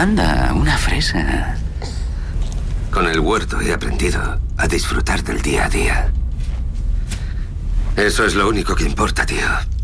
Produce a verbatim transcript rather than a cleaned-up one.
Anda, una fresa. Con el huerto he aprendido a disfrutar del día a día. Eso es lo único que importa, tío.